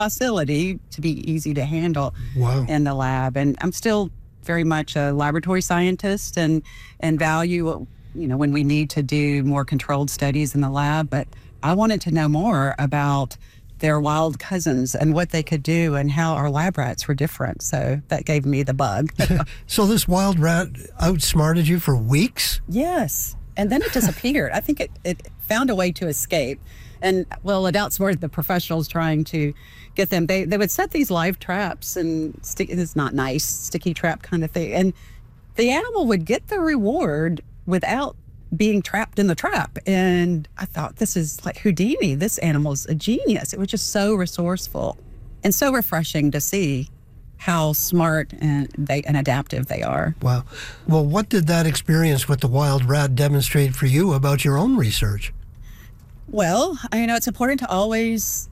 facility to be easy to handle Wow. in the lab. And I'm still very much a laboratory scientist and value, when we need to do more controlled studies in the lab. But I wanted to know more about their wild cousins and what they could do and how our lab rats were different. So that gave me the bug. So this wild rat outsmarted you for weeks? Yes. And then it disappeared. I think it found a way to escape. And, well, it outsmarted the professionals trying to get them. They would set these live traps and it's not nice, sticky trap kind of thing. And the animal would get the reward without being trapped in the trap. And I thought, this is like Houdini. This animal's a genius. It was just so resourceful and so refreshing to see how smart and adaptive they are. Wow. Well, what did that experience with the wild rat demonstrate for you about your own research? Well, it's important to always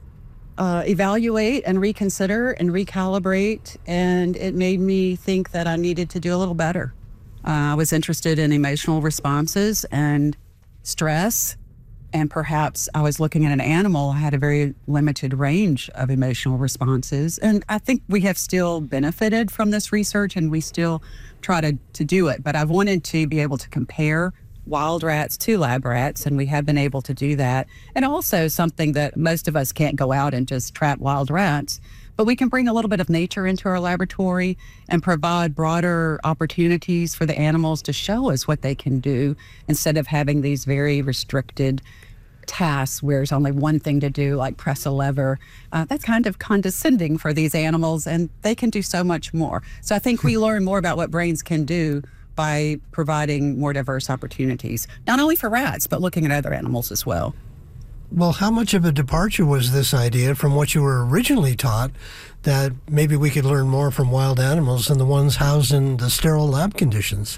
evaluate and reconsider and recalibrate. And it made me think that I needed to do a little better. I was interested in emotional responses and stress, and perhaps I was looking at an animal had a very limited range of emotional responses. And I think we have still benefited from this research, and we still try to do it. But I wanted to be able to compare wild rats to lab rats, and we have been able to do that. And also something that most of us can't go out and just trap wild rats, but we can bring a little bit of nature into our laboratory and provide broader opportunities for the animals to show us what they can do instead of having these very restricted tasks where there's only one thing to do, like press a lever. That's kind of condescending for these animals, and they can do so much more. So I think we learn more about what brains can do by providing more diverse opportunities, not only for rats, but looking at other animals as well. Well, how much of a departure was this idea from what you were originally taught, that maybe we could learn more from wild animals than the ones housed in the sterile lab conditions?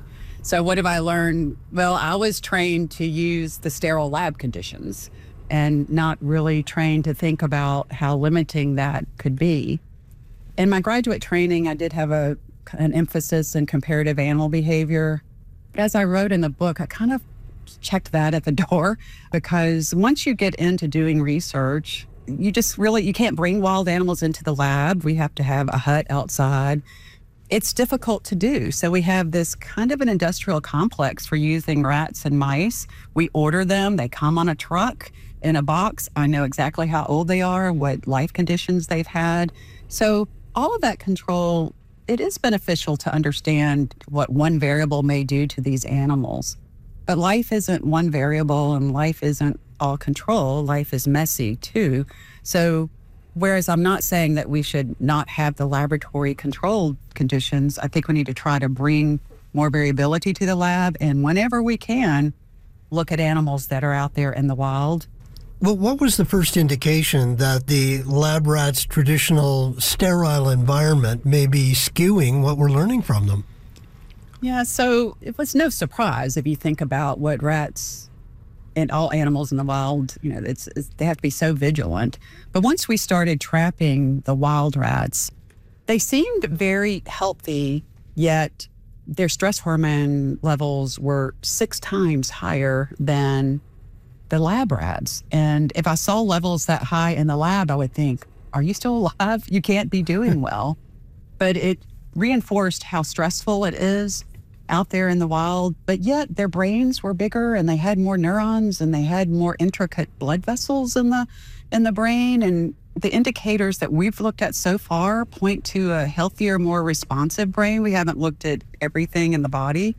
So what have I learned? Well, I was trained to use the sterile lab conditions and not really trained to think about how limiting that could be. In my graduate training, I did have an emphasis in comparative animal behavior. But as I wrote in the book, I kind of checked that at the door, because once you get into doing research, you can't bring wild animals into the lab. We have to have a hut outside. It's difficult to do. So we have this kind of an industrial complex for using rats and mice. We order them. They come on a truck in a box. I know exactly how old they are, what life conditions they've had. So all of that control, it is beneficial to understand what one variable may do to these animals. But life isn't one variable, and life isn't all control. Life is messy too. So whereas I'm not saying that we should not have the laboratory controlled conditions, I think we need to try to bring more variability to the lab, and whenever we can, look at animals that are out there in the wild. Well, what was the first indication that the lab rats' traditional sterile environment may be skewing what we're learning from them? Yeah, so it was no surprise if you think about what rats and all animals in the wild, they have to be so vigilant. But once we started trapping the wild rats, they seemed very healthy, yet their stress hormone levels were 6 times higher than the lab rats. And if I saw levels that high in the lab, I would think, are you still alive? You can't be doing well. But it reinforced how stressful it is out there in the wild, but yet their brains were bigger and they had more neurons and they had more intricate blood vessels in the brain. And the indicators that we've looked at so far point to a healthier, more responsive brain. We haven't looked at everything in the body.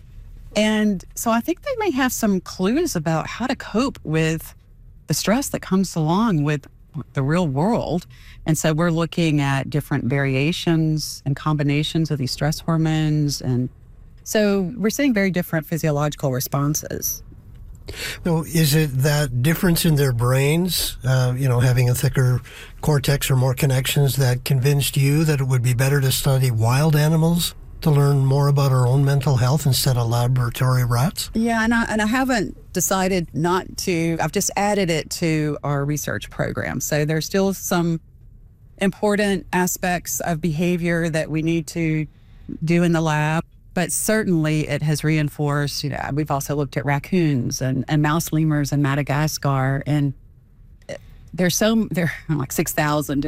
And so I think they may have some clues about how to cope with the stress that comes along with the real world. And so we're looking at different variations and combinations of these stress hormones. And so we're seeing very different physiological responses. So is it that difference in their brains, having a thicker cortex or more connections, that convinced you that it would be better to study wild animals to learn more about our own mental health instead of laboratory rats? Yeah, and I haven't decided not to. I've just added it to our research program. So there's still some important aspects of behavior that we need to do in the lab. But certainly it has reinforced, we've also looked at raccoons and mouse lemurs in Madagascar. And there are like 6,000